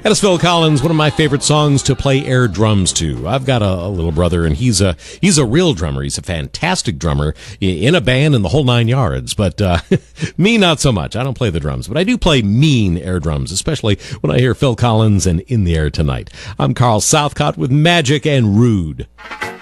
That is Phil Collins, one of my favorite songs to play air drums to. I've got a little brother, and he's a real drummer. He's a fantastic drummer in a band and the whole nine yards. But me, not so much. I don't play the drums, but I do play mean air drums, especially when I hear Phil Collins and In the Air Tonight. I'm Carl Southcott with Magic and Rude.